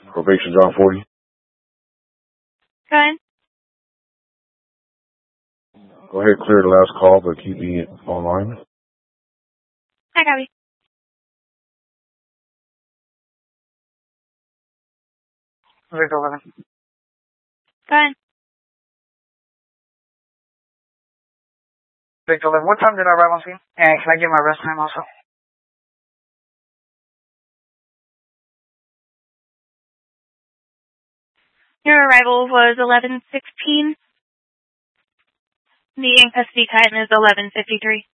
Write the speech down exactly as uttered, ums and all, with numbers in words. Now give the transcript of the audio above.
Probation John forty. Go ahead. Go ahead, clear the last call, but keep me online. I copy. Victor eleven. Go ahead. Victor eleven, what time did I arrive on scene? And can I get my rest time also? Your arrival was eleven sixteen. The in custody time is eleven fifty-three.